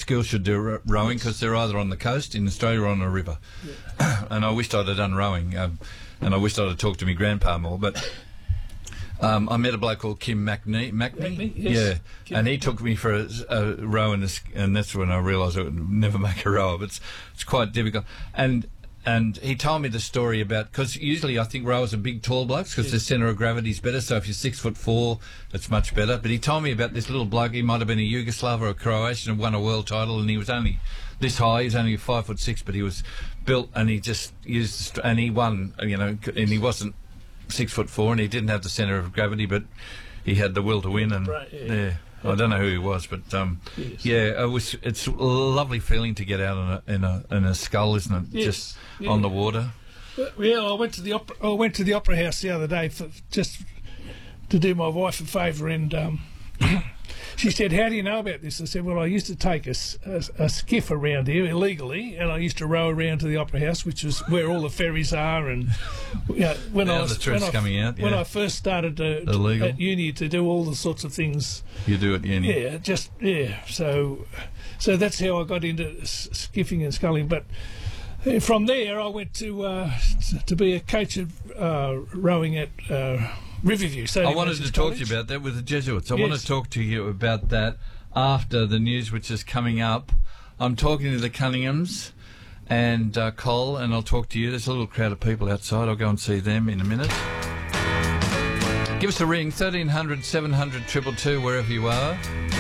schools should do rowing because they're either on the coast in Australia or on a river. Yeah. And I wished I'd have done rowing, and I wished I'd have talked to my grandpa more. But I met a bloke called Kim McNee. Yes. Yeah, and he took me for a row, and that's when I realised I would never make a row. But it's quite difficult. And he told me the story about, because usually I think rowers are big, tall blokes because the centre of gravity is better. So if you're 6'4", it's much better. But he told me about this little bloke. He might have been a Yugoslav or a Croatian and won a world title, and he was only this high. He was only 5'6", but he was built, and he just used, and he won. You know, and he wasn't 6'4", and he didn't have the centre of gravity, but he had the will to win. And I don't know who he was, but it's a lovely feeling to get out in a scull, isn't it? Yes. Just on the water. Yeah, I went to the opera house the other day just to do my wife a favour, and she said, "How do you know about this?" I said, "Well, I used to take a skiff around here illegally, and I used to row around to the opera house, which is where all the ferries are." And when I first started at uni to do all the sorts of things you do at uni. So that's how I got into skiffing and sculling. But from there, I went to be a coach of rowing at Riverview. I wanted to talk to you about that with the Jesuits. I want to talk to you about that after the news which is coming up. I'm talking to the Cunninghams and Cole, and I'll talk to you. There's a little crowd of people outside. I'll go and see them in a minute. Give us a ring, 1300 700 222, wherever you are.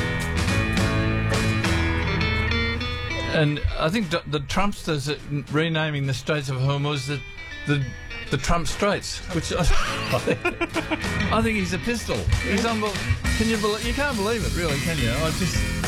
And I think the Trumpsters are renaming the Straits of Hormuz the Trump Straits, which I think he's a pistol. He's unbelievable. You can't believe it, really, can you?